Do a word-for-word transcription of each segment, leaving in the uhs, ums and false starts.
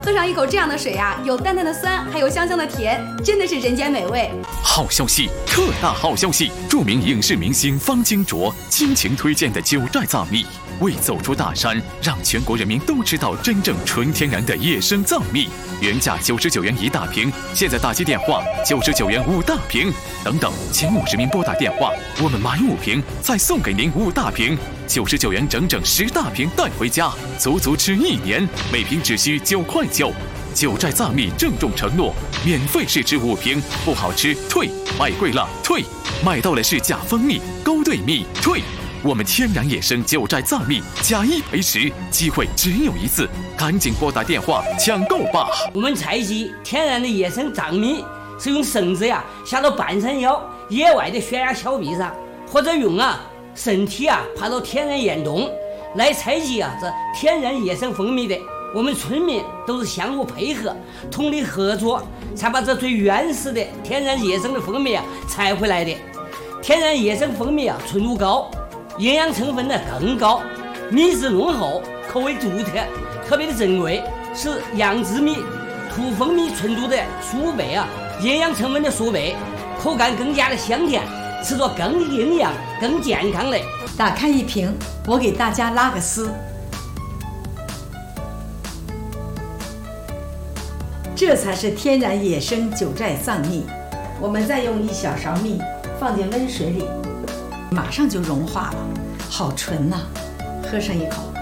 喝上一口这样的水啊，有淡淡的酸，还有香香的甜，真的是人间美味。 好消息，特大好消息！著名影视明星方金卓倾情推荐的九寨藏蜜，为走出大山，让全国人民都知道真正纯天然的野生藏蜜。原价九十九元一大瓶，现在打击电话九十九元五大瓶，等等，前五十名拨打电话，我们买五瓶再送给您五大瓶，九十九元整整十大瓶带回家，足足吃一年，每瓶只需九块九。九寨藏蜜郑重承诺，免费试吃五瓶，不好吃退，买贵了退，买到了是假蜂蜜、勾兑蜜退。我们天然野生九寨藏蜜，假一赔十，机会只有一次，赶紧拨打电话抢购吧！ 我们采集天然的野生藏蜜，是用绳子呀下到半山腰野外的悬崖峭壁上，或者用啊身体啊爬到天然岩洞来采集啊这天然野生蜂蜜的。我们村民都是相互配合、通力合作，才把这最原始的天然野生的蜂蜜啊采回来的。天然野生蜂蜜啊纯度高，营养成分呢更高，蜜质浓厚，口味独特，特别的珍贵，是养殖蜜、土蜂蜜纯度的数倍啊，营养成分的数倍，口感更加的香甜，吃着更营养、更健康嘞。 打开一瓶，我给大家拉个丝。这才是天然野生九寨藏蜜。我们再用一小勺蜜放进温水里，马上就融化了，好纯呐、啊！喝上一口，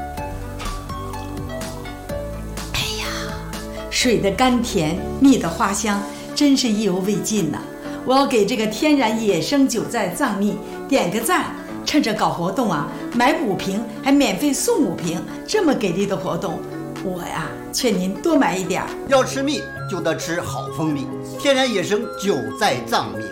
哎呀，水的甘甜，蜜的花香，真是意犹未尽呐、啊！我要给这个天然野生九寨藏蜜点个赞。趁着搞活动啊，买五瓶还免费送五瓶，这么给力的活动，我呀劝您多买一点。 要吃蜜就得吃好蜂蜜，天然野生九寨藏蜜。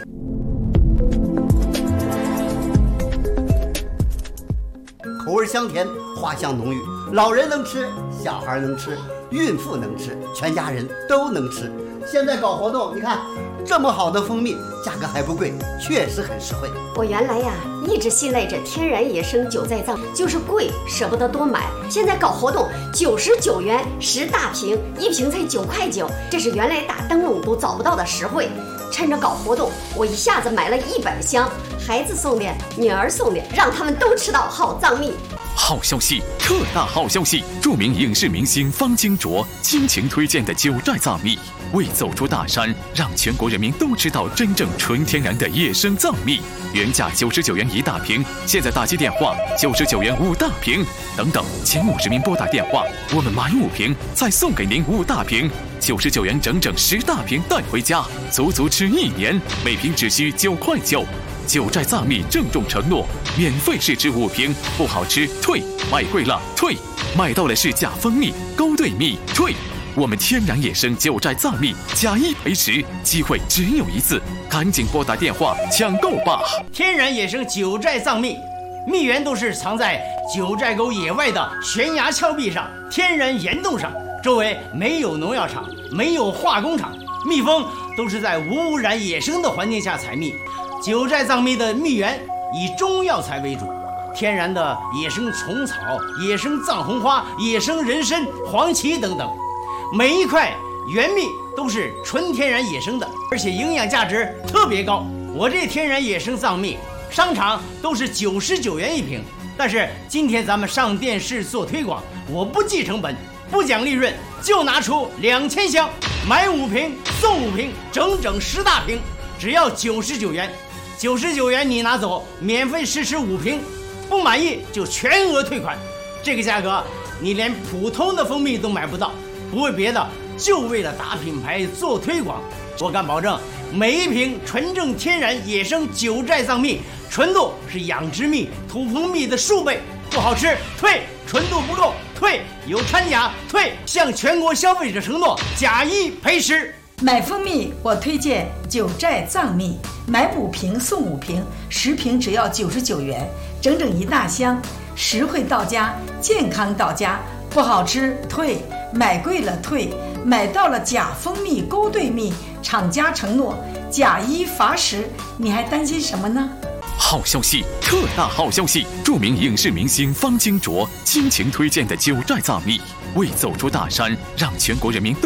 口味香甜，花香浓郁，老人能吃，小孩能吃，孕妇能吃，全家人都能吃。现在搞活动，你看这么好的蜂蜜，价格还不贵，确实很实惠。 我原来呀一直信赖着天然野生九寨藏，就是贵舍不得多买。现在搞活动，九十九元十大瓶，一瓶才九块九，这是原来打灯笼都找不到的实惠。趁着搞活动，我一下子买了一百箱，孩子送的，女儿送的，让他们都吃到好藏蜜。 好消息，特大好消息！著名影视明星方金卓倾情推荐的九寨藏蜜，为走出大山，让全国人民都知道真正纯天然的野生藏蜜。原价九十九元一大瓶，现在打击电话九十九元五大瓶，等等，前五十名拨打电话，我们买五瓶再送给您五大瓶，九十九元整整十大瓶带回家，足足吃一年，每瓶只需九块九。九寨藏蜜郑重承诺，免费试吃五瓶，不好吃退，买贵了退，买到了是假蜂蜜、勾兑蜜退。我们天然野生九寨藏蜜，假一赔十，机会只有一次，赶紧拨打电话抢购吧！ 天然野生九寨藏蜜，蜜源都是藏在九寨沟野外的悬崖峭壁上、天然岩洞上，周围没有农药厂，没有化工厂，蜜蜂都是在无污染野生的环境下采蜜。九寨藏蜜的蜜源以中药材为主，天然的野生虫草、野生藏红花、野生人参、黄芪等等，每一块原蜜都是纯天然野生的，而且营养价值特别高。我这天然野生藏蜜，商场都是九十九元一瓶，但是今天咱们上电视做推广，我不计成本，不讲利润，就拿出两千箱，买五瓶送五瓶，整整十大瓶，只要九十九元。九十九元你拿走，免费试吃五瓶，不满意就全额退款。这个价格你连普通的蜂蜜都买不到，不为别的，就为了打品牌做推广。我敢保证，每一瓶纯正天然野生九寨藏蜜，纯度是养殖蜜、土蜂蜜的数倍，不好吃退，纯度不够退，有掺假退，向全国消费者承诺，假一赔十。 买蜂蜜我推荐九寨藏蜜，买五瓶送五瓶，十瓶只要九十九元，整整一大箱，实惠到家，健康到家，不好吃退，买贵了退，买到了假蜂蜜、勾兑蜜，厂家承诺假一罚十，你还担心什么呢？ 好消息，特大好消息！著名影视明星方金卓倾情推荐的九寨藏秘，为走出大山，让全国人民都